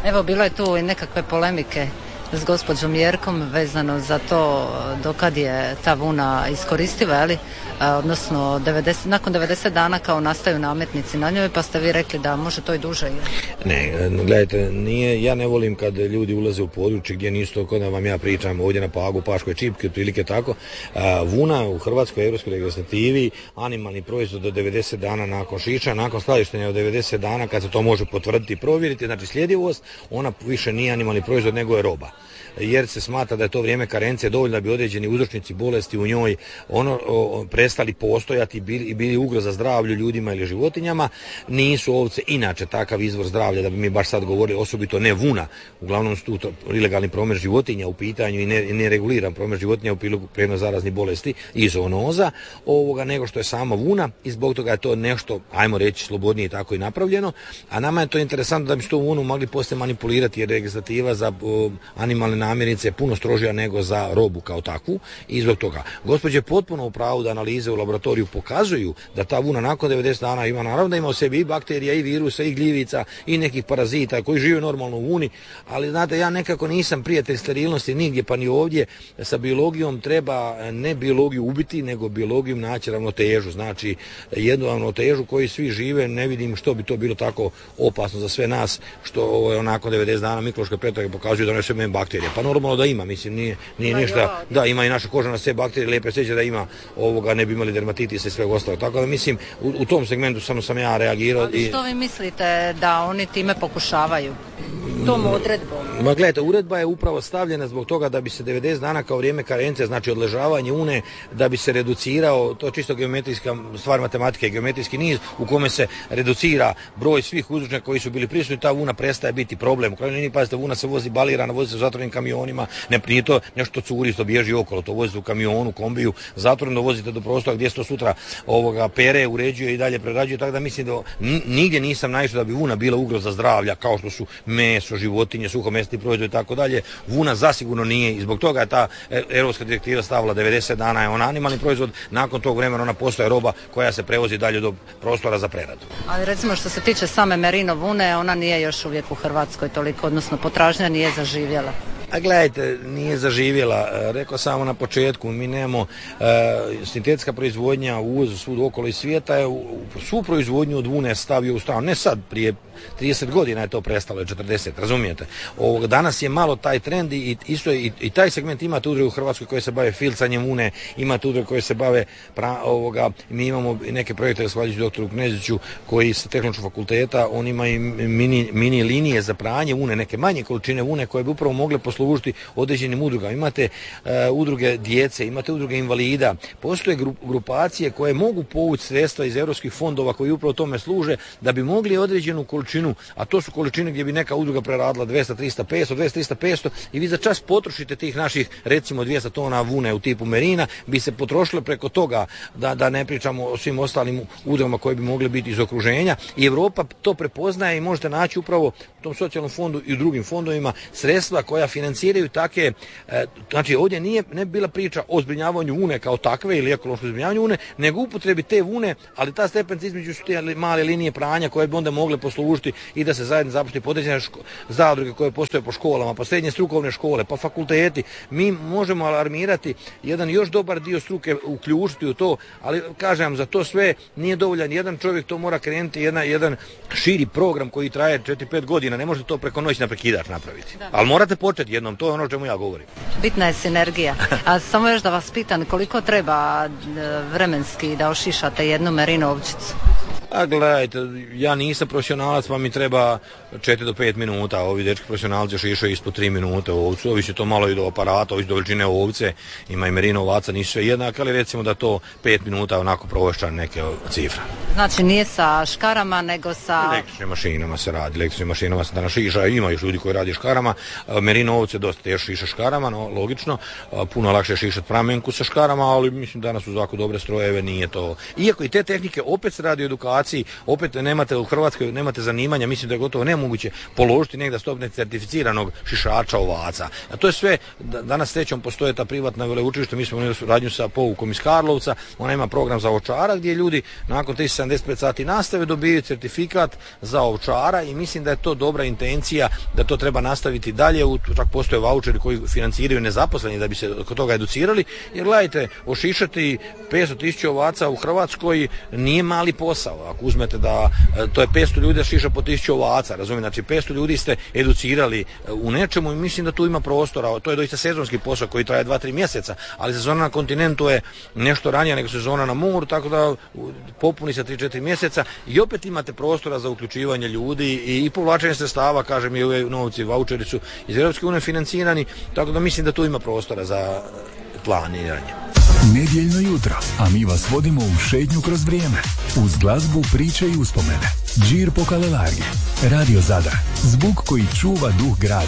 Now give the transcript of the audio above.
Evo, bilo je tu i nekakve polemike s gospođom Jerkom vezano za to dokad je ta vuna iskoristiva, odnosno nakon 90 dana kao nastaju nametnici na njoj, pa ste vi rekli da može to i duže. Ne, gledajte, ja ne volim kad ljudi ulaze u područje gdje nisu to kod da vam ja pričam ovdje na Pagu, Paškoj čipki, otprilike tako. Vuna u Hrvatskoj europskoj legislativi, animalni proizvod do 90 dana nakon šiša, nakon skladištenja od 90 dana kad se to može potvrditi i provjeriti, znači sljedivost, ona više nije animalni proizvod nego je roba. Jer se smatra da je to vrijeme karencije dovoljno da bi određeni uzročnici bolesti u njoj prestali postojati i bili ugroza zdravlju ljudima ili životinjama. Nisu ovce inače takav izvor zdravlja da bi mi baš sad govorili, osobito ne vuna, uglavnom su tu ilegalni promet životinja u pitanju i nereguliran promet životinja u prijenos zaraznih bolesti i zoonoza, nego što je sama vuna i zbog toga je to nešto, ajmo reći, slobodnije tako i napravljeno, a nama je to interesantno da bi s tom vunu mogli poslije manipulirati jer legislativa za animalne namirnice je puno strožija nego za robu kao takvu i zbog toga. Gospođe potpuno u pravu da analize u laboratoriju pokazuju da ta vuna nakon 90 dana ima, naravno da ima u sebi i bakterija i virusa i gljivica i nekih parazita koji žive normalno u vuni, ali znate, ja nekako nisam prijatelj sterilnosti nigdje pa ni ovdje. Sa biologijom treba ne biologiju ubiti nego biologijom naći ravnotežu, znači jednu ravnotežu koju svi žive, ne vidim što bi to bilo tako opasno za sve nas što nakon 90 dana mikroške pretrage pokazuju da ne sve imaju bakterije. Pa normalno da ima, mislim, nije ništa, da ima i naša koža na sve bakterije, lijepe sjeće da ima ne bi imali dermatitis i sve ostalo, tako da mislim, u tom segmentu samo sam ja reagirao. Ali što vi mislite da oni time pokušavaju? Tom odredbom? Ma gledajte, uredba je upravo stavljena zbog toga da bi se 90 dana kao vrijeme karencije, znači odležavanje une, da bi se reducirao, to čisto geometrijska stvar matematike, geometrijski niz u kome se reducira broj svih uzročnika koji su bili prisutni, ta vuna prestaje biti problem. U krajnjoj liniji, pazite, vuna se vozi balirana, vozi se u zatvorenim kamionima, nije to nešto curi što bježi okolo, to vozite u kamionu, kombiju, zatvoreno vozite do prostora gdje se to sutra pere, uređuje i dalje prerađuje, tako da mislim da nigdje nisam naišao da bi vuna bila ugroza zdravlja kao što su meso, životinje, suhomesni proizvodi i tako dalje. Vuna zasigurno nije i zbog toga je ta europska direktiva stavila 90 dana je ona animalni proizvod, nakon tog vremena ona postaje roba koja se prevozi dalje do prostora za preradu. Ali recimo što se tiče same merino vune, ona nije još uvijek u Hrvatskoj toliko, odnosno potražnja nije zaživjela. A gledajte, nije zaživjela. Rekao samo na početku, mi nemamo sintetska proizvodnja u uvozu svud okolo i svijeta je svu proizvodnju od vune stavio u stranu. Ne sad, prije 30 godina je to prestalo, 40, razumijete. Danas je malo taj trend i isto i taj segment imate udruge u Hrvatskoj koje se bave filcanjem vune, imate udruge koje se bave mi imamo neke projekte, zahvaljujući doktoru Kneziću koji sa tehnološkog fakulteta, on ima i mini linije za pranje vune, neke manje količine vune koje bi upravo mogle poslužiti određenim udrugama. Imate udruge djece, imate udruge invalida, postoje grupacije koje mogu povući sredstva iz europskih fondova koji upravo tome služe da bi mogli određenu količinu, a to su količine gdje bi neka udruga preradila 200, 300, 500, 200, 300, 500 i vi za čas potrošite tih naših recimo 200 tona vune u tipu merina, bi se potrošilo preko toga da ne pričamo o svim ostalim udrugama koje bi mogle biti iz okruženja i Europa to prepoznaje i možete naći upravo u tom socijalnom fondu i u drugim fondovima sredstva koja financiraju take, znači ovdje ne bila priča o zbrinjavanju vune kao takve ili ekološkom zbrinjavanju vune, nego upotrebi te vune, ali ta stepenca između su te male linije pranja koje bi onda mogle poslužiti i da se zajedno zapošti podređene zadruge koje postoje po školama, po srednje strukovne škole, pa fakulteti. Mi možemo alarmirati jedan još dobar dio struke uključiti u to, ali kažem, za to sve nije dovoljan jedan čovjek, to mora krenuti jedan širi program koji traje 4-5 godina, ne možete to preko noći na prekidač napraviti. Da. Ali morate početi jednom, to je ono o čemu ja govorim. Bitna je sinergija. A samo još da vas pitam, koliko treba vremenski da ošišate jednu merino ovčicu? A gledajte, ja nisam profesionalac pa mi treba 4 do 5 minuta, ovi dečki profesionalci šišaju ispod 3 minute ovcu, ovisi to malo i do aparata, ovisi do veličine ovce, ima i merino ovaca, nisu sve jednake, ali recimo da to 5 minuta onako provešća neke cifra. Znači nije sa škarama nego sa... Električnim mašinama se radi, električnim mašinama se danas šiša, ima još ljudi koji radi škarama, merino ovce dosta teško šiša škarama, no, logično, puno lakše šišati pramenku sa škarama, ali mislim danas uz ovako dobre strojeve nije to. Iako i te tehnike opet se radi o edukaciji, situaciji, opet nemate u Hrvatskoj, nemate zanimanja, mislim da je gotovo nemoguće položiti negdje stopne certificiranog šišača ovaca. A to je sve, danas srećom postoje ta privatna veleučilišta, mi smo imali suradnju sa poukom iz Karlovca, ona ima program za ovčara gdje ljudi nakon 375 sati nastave dobiju certifikat za ovčara i mislim da je to dobra intencija, da to treba nastaviti dalje, čak postoje vaučeri koji financiraju nezaposleni da bi se kod toga educirali, jer gledajte, ošišati 500.000 ovaca u Hrvatskoj nije mali posao. Ako uzmete da to je 500 ljudi da šiša po 1000 ovaca, razumijem, znači 500 ljudi ste educirali u nečemu i mislim da tu ima prostora. To je doista sezonski posao koji traje 2-3 mjeseca, ali sezona na kontinentu je nešto ranije nego sezona na moru, tako da popuni se 3-4 mjeseca i opet imate prostora za uključivanje ljudi i povlačenje sredstava, kažem, i ove novci vaučeri su iz Europske unije financirani, tako da mislim da tu ima prostora za planiranje. Nedjeljno jutro, a mi vas vodimo u šetnju kroz vrijeme. Uz glazbu, priče i uspomene. Džir po Kalelargi. Radio Zadar. Zvuk koji čuva duh grada.